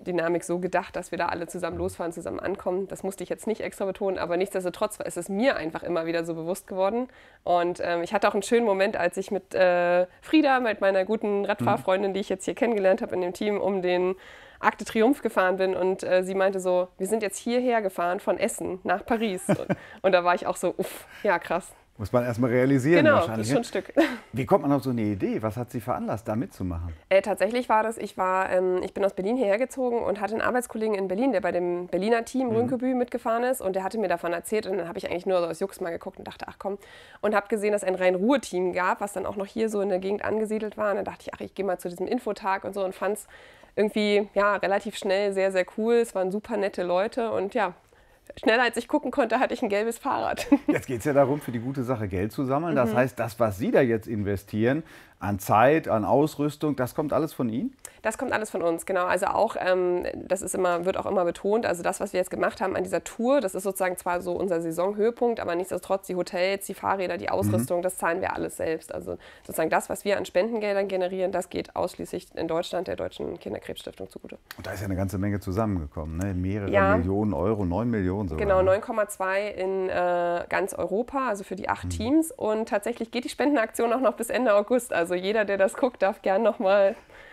Gruppendynamik so gedacht, dass wir da alle zusammen losfahren, zusammen ankommen. Das musste ich jetzt nicht extra betonen, aber nichtsdestotrotz ist es mir einfach immer wieder so bewusst geworden. Und ich hatte auch einen schönen Moment, als ich mit Frieda, mit meiner guten Radfahrfreundin, die ich jetzt hier kennengelernt habe in dem Team, um den Arc de Triomphe gefahren bin und sie meinte so, wir sind jetzt hierher gefahren von Essen nach Paris. Und da war ich auch so, uff, ja krass. Muss man erstmal realisieren wahrscheinlich. Genau, das ist schon ein Stück. Wie kommt man auf so eine Idee? Was hat Sie veranlasst, da mitzumachen? Tatsächlich war das, ich bin aus Berlin hierher gezogen und hatte einen Arbeitskollegen in Berlin, der bei dem Berliner Team Rünkebü mitgefahren ist und der hatte mir davon erzählt und dann habe ich eigentlich nur so aus Jux mal geguckt und dachte, ach komm, und habe gesehen, dass es ein Rhein-Ruhr-Team gab, was dann auch noch hier so in der Gegend angesiedelt war und dann dachte ich, ach, ich gehe mal zu diesem Infotag und so und fand es irgendwie ja, relativ schnell sehr, sehr cool. Es waren super nette Leute und ja, schneller als ich gucken konnte, hatte ich ein gelbes Fahrrad. Jetzt geht es ja darum, für die gute Sache Geld zu sammeln. Das heißt, das, was Sie da jetzt investieren, an Zeit, an Ausrüstung, das kommt alles von Ihnen? Das kommt alles von uns, genau. Also auch, das ist wird auch immer betont, also das, was wir jetzt gemacht haben an dieser Tour, das ist sozusagen zwar so unser Saisonhöhepunkt, aber nichtsdestotrotz die Hotels, die Fahrräder, die Ausrüstung, das zahlen wir alles selbst. Also sozusagen das, was wir an Spendengeldern generieren, das geht ausschließlich in Deutschland der Deutschen Kinderkrebsstiftung zugute. Und da ist ja eine ganze Menge zusammengekommen, ne? Mehrere Millionen Euro, 9 Millionen sogar. Genau, 9,2 in ganz Europa, also für die 8 Teams. Und tatsächlich geht die Spendenaktion auch noch bis Ende August. Also jeder, der das guckt, darf gerne noch mal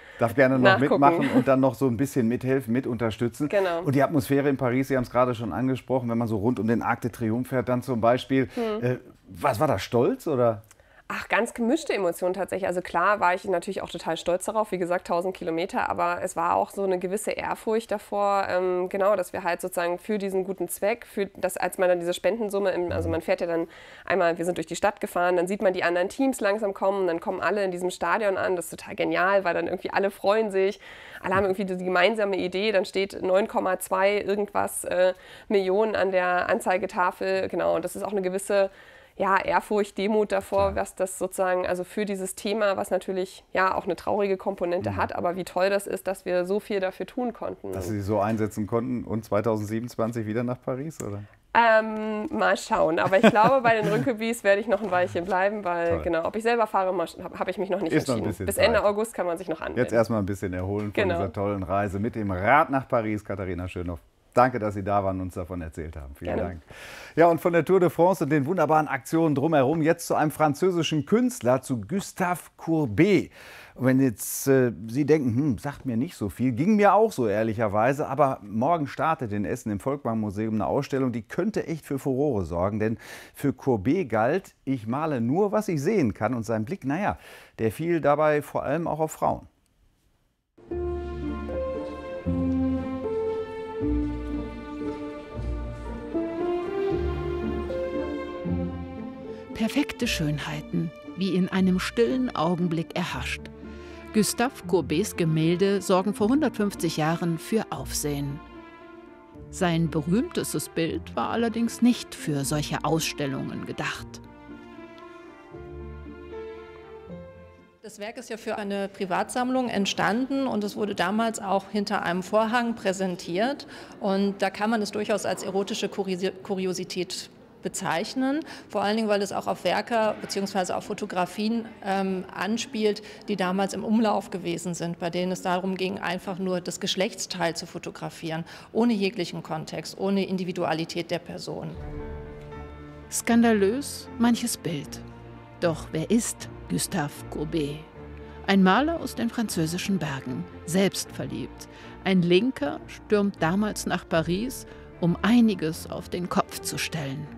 mitmachen und dann noch so ein bisschen mithelfen, mit unterstützen. Genau. Und die Atmosphäre in Paris, Sie haben es gerade schon angesprochen, wenn man so rund um den Arc de Triomphe fährt, dann zum Beispiel. Was war da, Stolz oder? Ach, ganz gemischte Emotionen tatsächlich. Also klar war ich natürlich auch total stolz darauf, wie gesagt 1000 Kilometer, aber es war auch so eine gewisse Ehrfurcht davor, genau, dass wir halt sozusagen für diesen guten Zweck, für das, als man dann diese Spendensumme, also man fährt ja dann einmal, wir sind durch die Stadt gefahren, dann sieht man die anderen Teams langsam kommen, dann kommen alle in diesem Stadion an, das ist total genial, weil dann irgendwie alle freuen sich, alle haben irgendwie die gemeinsame Idee, dann steht 9,2 irgendwas Millionen an der Anzeigetafel, genau, und das ist auch eine gewisse Ehrfurcht, Demut davor, was das sozusagen, also für dieses Thema, was natürlich ja auch eine traurige Komponente hat, aber wie toll das ist, dass wir so viel dafür tun konnten. Dass Sie so einsetzen konnten und 2027 wieder nach Paris, oder? Mal schauen, aber ich glaube, bei den Rünkebys werde ich noch ein Weilchen bleiben, weil genau, ob ich selber fahre, habe ich mich noch nicht entschieden. Bis Ende August kann man sich noch anmelden. Jetzt erstmal ein bisschen erholen von dieser tollen Reise mit dem Rad nach Paris, Katharina Schönhoff. Danke, dass Sie da waren und uns davon erzählt haben. Vielen Dank. Ja, und von der Tour de France und den wunderbaren Aktionen drumherum jetzt zu einem französischen Künstler, zu Gustave Courbet. Und wenn jetzt Sie denken, sagt mir nicht so viel, ging mir auch so ehrlicherweise, aber morgen startet in Essen im Volkwang-Museum eine Ausstellung, die könnte echt für Furore sorgen, denn für Courbet galt, ich male nur, was ich sehen kann und sein Blick, naja, der fiel dabei vor allem auch auf Frauen. Perfekte Schönheiten, wie in einem stillen Augenblick erhascht. Gustave Courbets Gemälde sorgen vor 150 Jahren für Aufsehen. Sein berühmtestes Bild war allerdings nicht für solche Ausstellungen gedacht. Das Werk ist ja für eine Privatsammlung entstanden und es wurde damals auch hinter einem Vorhang präsentiert. Und da kann man es durchaus als erotische Kuriosität bezeichnen, vor allen Dingen, weil es auch auf Werke bzw. auf Fotografien anspielt, die damals im Umlauf gewesen sind, bei denen es darum ging, einfach nur das Geschlechtsteil zu fotografieren, ohne jeglichen Kontext, ohne Individualität der Person. Skandalös manches Bild. Doch wer ist Gustave Courbet? Ein Maler aus den französischen Bergen, selbstverliebt. Ein Linker stürmt damals nach Paris, um einiges auf den Kopf zu stellen.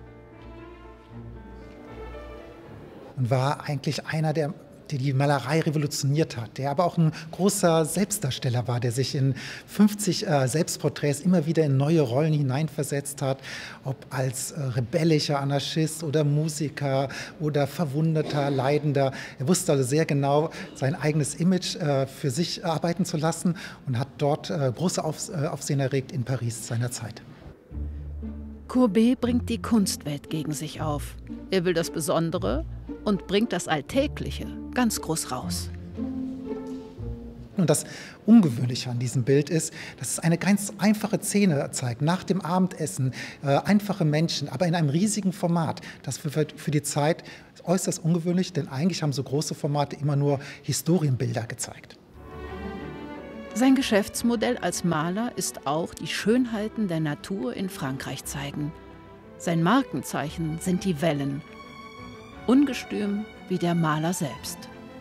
Und war eigentlich einer, der die Malerei revolutioniert hat, der aber auch ein großer Selbstdarsteller war, der sich in 50 Selbstporträts immer wieder in neue Rollen hineinversetzt hat, ob als rebellischer Anarchist oder Musiker oder verwundeter, leidender. Er wusste also sehr genau, sein eigenes Image für sich arbeiten zu lassen und hat dort große Aufsehen erregt in Paris seiner Zeit. Courbet bringt die Kunstwelt gegen sich auf. Er will das Besondere und bringt das Alltägliche ganz groß raus. Und das Ungewöhnliche an diesem Bild ist, dass es eine ganz einfache Szene zeigt, nach dem Abendessen, einfache Menschen, aber in einem riesigen Format. Das für die Zeit ist äußerst ungewöhnlich, denn eigentlich haben so große Formate immer nur Historienbilder gezeigt. Sein Geschäftsmodell als Maler ist auch die Schönheiten der Natur in Frankreich zeigen. Sein Markenzeichen sind die Wellen, ungestüm wie der Maler selbst.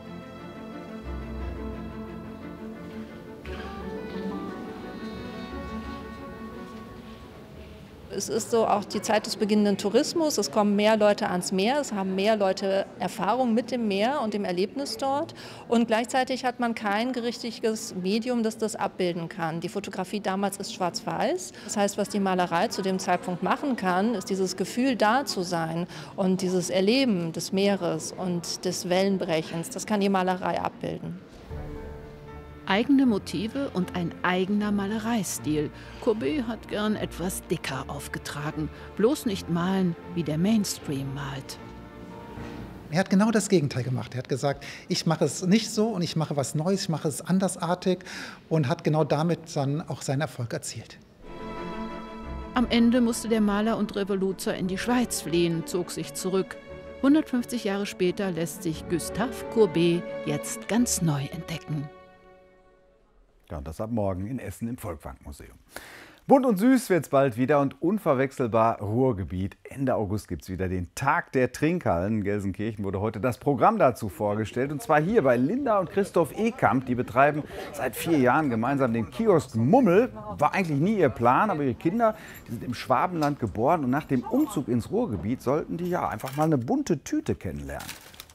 Es ist so auch die Zeit des beginnenden Tourismus. Es kommen mehr Leute ans Meer, es haben mehr Leute Erfahrung mit dem Meer und dem Erlebnis dort. Und gleichzeitig hat man kein richtiges Medium, das das abbilden kann. Die Fotografie damals ist schwarz-weiß. Das heißt, was die Malerei zu dem Zeitpunkt machen kann, ist dieses Gefühl, da zu sein und dieses Erleben des Meeres und des Wellenbrechens. Das kann die Malerei abbilden. Eigene Motive und ein eigener Malereistil. Courbet hat gern etwas dicker aufgetragen. Bloß nicht malen, wie der Mainstream malt. Er hat genau das Gegenteil gemacht. Er hat gesagt, ich mache es nicht so und ich mache was Neues, ich mache es andersartig und hat genau damit dann auch seinen Erfolg erzielt. Am Ende musste der Maler und Revoluzer in die Schweiz fliehen, zog sich zurück. 150 Jahre später lässt sich Gustave Courbet jetzt ganz neu entdecken. Ja, und das ab morgen in Essen im Volkwang-Museum. Bunt und süß wird es bald wieder und unverwechselbar Ruhrgebiet. Ende August gibt es wieder den Tag der Trinkhallen. In Gelsenkirchen wurde heute das Programm dazu vorgestellt. Und zwar hier bei Linda und Christoph Ekamp. Die betreiben seit 4 Jahren gemeinsam den Kiosk Mummel. War eigentlich nie ihr Plan, aber ihre Kinder, die sind im Schwabenland geboren. Und nach dem Umzug ins Ruhrgebiet sollten die ja einfach mal eine bunte Tüte kennenlernen.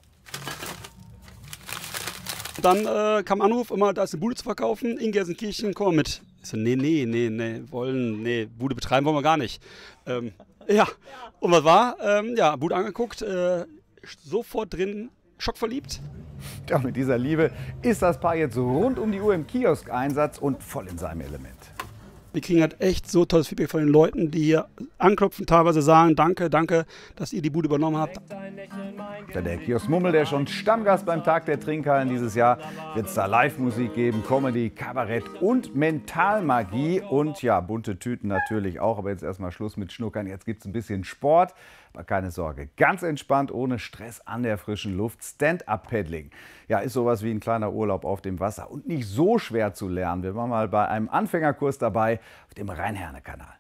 Dann kam Anruf, immer, da ist eine Bude zu verkaufen in Gelsenkirchen, komm mal mit. Ich so, nee, Bude betreiben wollen wir gar nicht. Ja, und was war? Ja, Bude angeguckt, sofort drin, schockverliebt. Ja, mit dieser Liebe ist das Paar jetzt rund um die Uhr im Kiosk-Einsatz und voll in seinem Element. Wir kriegen halt echt so tolles Feedback von den Leuten, die hier anklopfen, teilweise sagen, danke, dass ihr die Bude übernommen habt. Ja, der Kiosk Mummel, der schon Stammgast beim Tag der Trinkhallen dieses Jahr, wird es da Live-Musik geben, Comedy, Kabarett und Mentalmagie und ja, bunte Tüten natürlich auch. Aber jetzt erstmal Schluss mit Schnuckern, jetzt gibt es ein bisschen Sport. Aber keine Sorge, ganz entspannt, ohne Stress an der frischen Luft. Stand-up-Paddling. Ja, ist sowas wie ein kleiner Urlaub auf dem Wasser und nicht so schwer zu lernen. Wir waren mal bei einem Anfängerkurs dabei auf dem Rhein-Herne-Kanal.